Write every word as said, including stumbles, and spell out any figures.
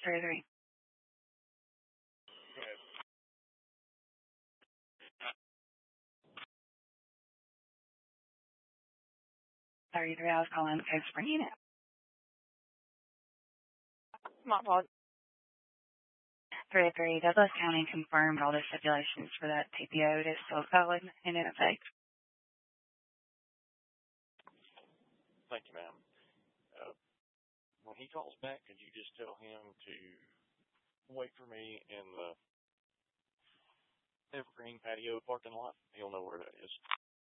three three. thirty-three, I was calling Code Spring Unit. My fault. three three, Douglas County confirmed all the stipulations for that T P O. It is still valid and in effect. Thank you, ma'am. Uh, when he calls back, could you just tell him to wait for me in the Evergreen patio parking lot? He'll know where that is.